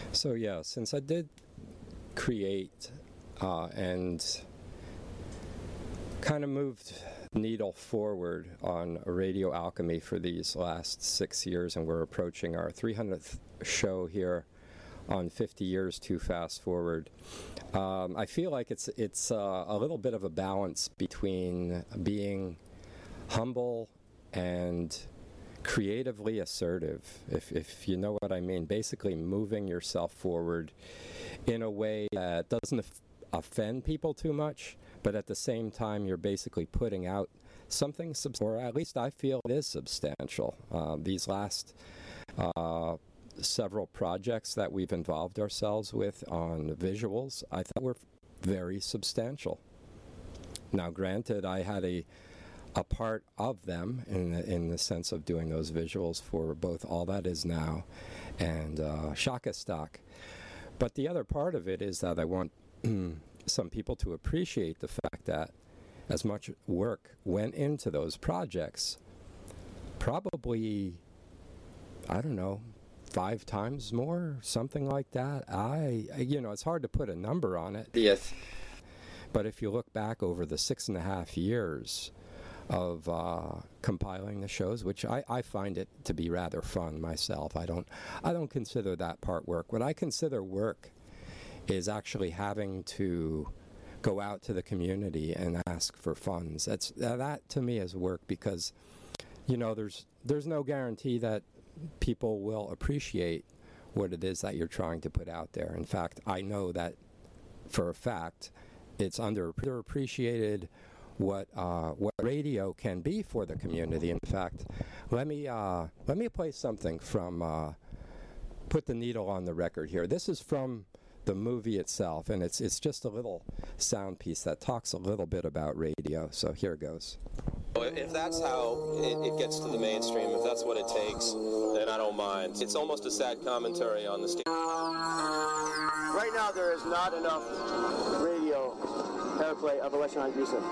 So yeah, since I did create and kind of moved needle forward on Radio Alchemy for these last 6 years, and we're approaching our 300th show here on 50 Years Too Fast Forward. I feel like it's a little bit of a balance between being humble and creatively assertive, if you know what I mean. Basically moving yourself forward in a way that doesn't offend people too much, but at the same time you're basically putting out something, or at least I feel it is substantial. These last several projects that we've involved ourselves with on visuals, I thought were very substantial. Now granted, I had a part of them in the sense of doing those visuals for both All That Is Now and Shaka Stock. But the other part of it is that I want some people to appreciate the fact that as much work went into those projects, probably, I don't know, 5 times more, something like that. It's hard to put a number on it. Yes. But if you look back over the 6.5 years of compiling the shows, which I find it to be rather fun myself. I don't consider that part work. What I consider work is actually having to go out to the community and ask for funds. That to me is work, because there's no guarantee that people will appreciate what it is that you're trying to put out there. In fact, I know that for a fact it's underappreciated what radio can be for the community. In fact, let me play something from Put the Needle on the Record here. This is from the movie itself, and it's just a little sound piece that talks a little bit about radio. So here it goes. If that's how it gets to the mainstream, if that's what it takes, then I don't mind. It's almost a sad commentary on the state. Right now, there is not enough radio airplay of Electronic Yusuf.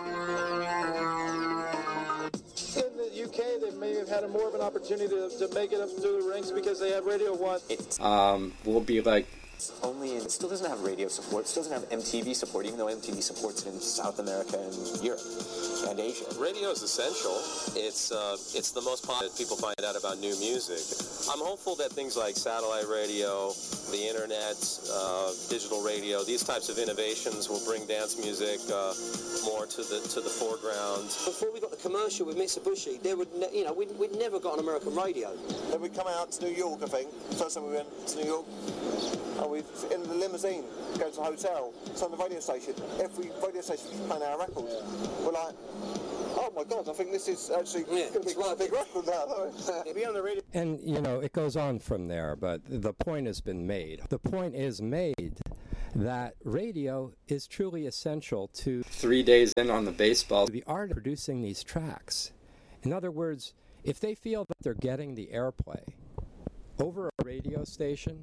In the UK, they may have had more of an opportunity to make it up to the ranks because they have Radio 1. Will be like, it still doesn't have radio support, it still doesn't have MTV support, even though MTV supports it in South America and Europe and Asia. Radio is essential. It's the most popular. People find out about new music. I'm hopeful that things like satellite radio, the internet, digital radio, these types of innovations will bring dance music more to the foreground. Before we got the commercial with Mitsubishi, we'd never got an American radio. Then we come out to New York, I think. First time we went to New York. And we in the limousine, go to the hotel, it's on the radio station. Every radio station is playing our records. We're like, oh my God, I think this is actually going to be quite a big record now. Be on the radio. And it goes on from there, but the point has been made. The point is made that radio is truly essential to 3 days in on the baseball, the art of producing these tracks. In other words, if they feel that they're getting the airplay over a radio station.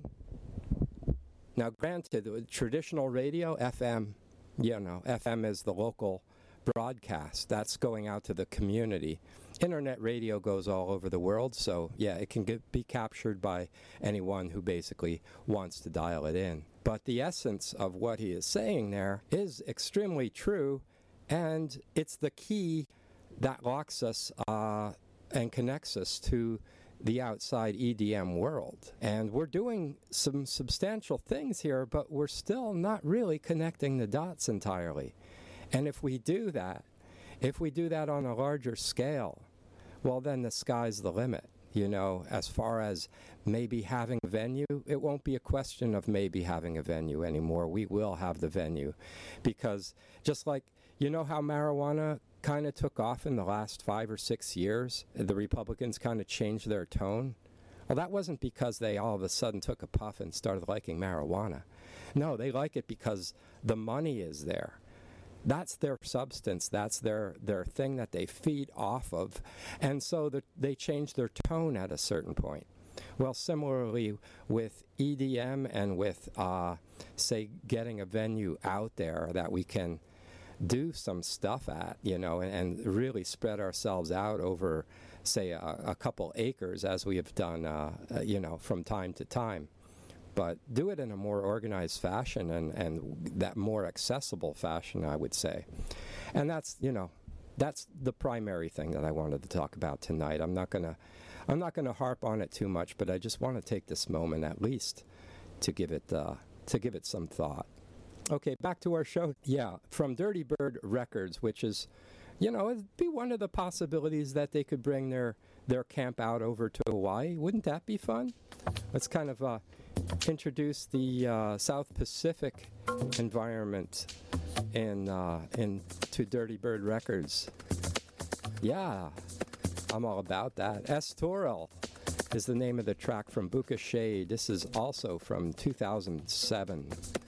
Now, granted, traditional radio, FM, FM is the local broadcast. That's going out to the community. Internet radio goes all over the world, so, it can be captured by anyone who basically wants to dial it in. But the essence of what he is saying there is extremely true, and it's the key that locks us and connects us to the outside EDM world. And we're doing some substantial things here, but we're still not really connecting the dots entirely. And if we do that on a larger scale, well, then the sky's the limit. As far as maybe having a venue, it won't be a question of maybe having a venue anymore. We will have the venue. Because just like, how marijuana kind of took off in the last 5 or 6 years, the Republicans kind of changed their tone. Well, that wasn't because they all of a sudden took a puff and started liking marijuana. No, they like it because the money is there. That's their substance. That's their thing that they feed off of. And so they change their tone at a certain point. Well, similarly with EDM and with, say, getting a venue out there that we can do some stuff at, and really spread ourselves out over, say, a couple acres, as we have done, from time to time. but do it in a more organized fashion and that more accessible fashion, I would say. And that's, that's the primary thing that I wanted to talk about tonight. I'm not gonna harp on it too much, but I just want to take this moment at least to give it some thought. Okay, back to our show. Yeah, from Dirty Bird Records, which is, it'd be one of the possibilities that they could bring their camp out over to Hawaii. Wouldn't that be fun? Let's kind of introduce the South Pacific environment to Dirty Bird Records. Yeah, I'm all about that. Estoril is the name of the track from Buka Shade. This is also from 2007.